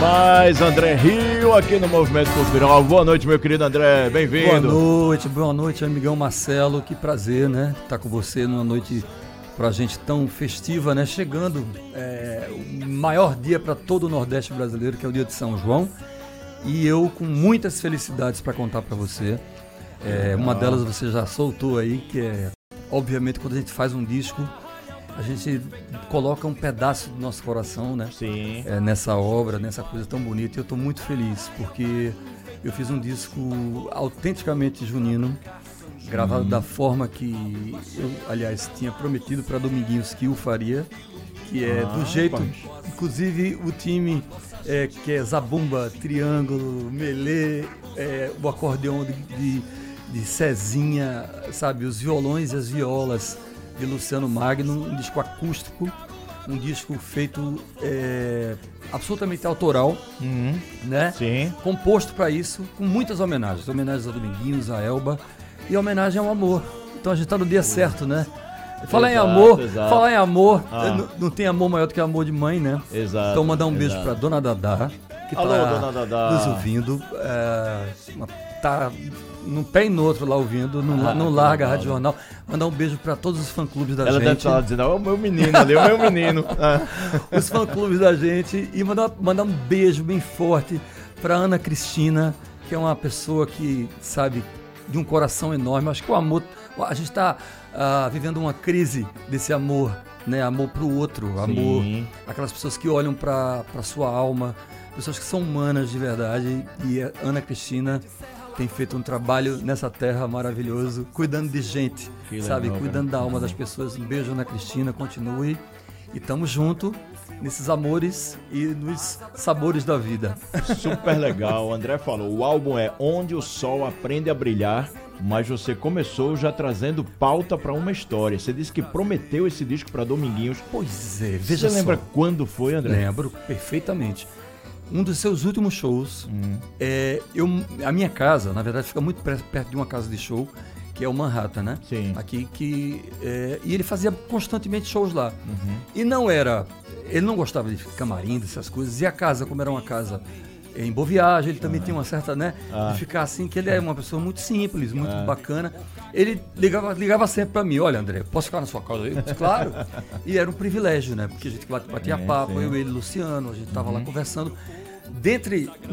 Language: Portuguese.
Mais André Rio aqui no Movimento Cultural. Boa noite, meu querido André, bem-vindo. Boa noite, amigão Marcelo. Que prazer, né? Estar com você numa noite pra gente tão festiva, né? Chegando o maior dia para todo o Nordeste brasileiro, que é o dia de São João. E eu com muitas felicidades para contar para você. Uma delas você já soltou aí, que é, obviamente, quando a gente faz um disco, a gente coloca um pedaço do nosso coração, né? Sim. Nessa obra, nessa coisa tão bonita. E eu estou muito feliz, porque eu fiz um disco autenticamente junino, gravado da forma que eu, aliás, tinha prometido para Dominguinhos que o faria, que é do jeito, inclusive o time que é zabumba, triângulo, melê, o acordeão de Cezinha, sabe, os violões e as violas de Luciano Magno, um disco acústico, um disco feito absolutamente autoral, né? Sim. Composto para isso, com muitas homenagens a Dominguinhos, a Elba, e homenagem ao amor. Então a gente está no dia certo, né? Falar em amor, não tem amor maior do que amor de mãe, né? Exato. Então mandar um beijo para Dona Dadá, que está nos ouvindo, tá num pé e no outro lá ouvindo, não larga a Rádio Jornal. Mandar um beijo para todos os fã-clubes da gente. Ela deve estar dizendo, o meu menino ali, o meu menino. Os fã-clubes da gente. E mandar um beijo bem forte para Ana Cristina, que é uma pessoa que, sabe, de um coração enorme. Acho que o amor, a gente está vivendo uma crise desse amor, né? Amor para o outro, amor, aquelas pessoas que olham para sua alma, pessoas que são humanas de verdade. E a Ana Cristina tem feito um trabalho nessa terra maravilhoso, cuidando de gente, sabe? Cuidando da alma das pessoas. Um beijo, Ana Cristina, continue. E estamos juntos nesses amores e nos sabores da vida. Super legal. O André falou, o álbum é Onde o Sol Aprende a Brilhar, mas você começou já trazendo pauta para uma história. Você disse que prometeu esse disco para Dominguinhos. Pois é, veja só. Você lembra quando foi, André? Lembro perfeitamente. Um dos seus últimos shows, a minha casa, na verdade, fica muito perto de uma casa de show, que é o Manhattan, né? Sim. Aqui, e ele fazia constantemente shows lá. E ele não gostava de camarim, dessas coisas, e a casa, como era uma casa em Boa Viagem, ele também tinha uma certa, né, de ficar assim, que ele é uma pessoa muito simples, muito bacana. Ele ligava sempre pra mim, olha, André, posso ficar na sua casa aí? Eu disse, claro. E era um privilégio, né, porque a gente batia papo, eu, ele, Luciano, a gente tava lá conversando. Dentre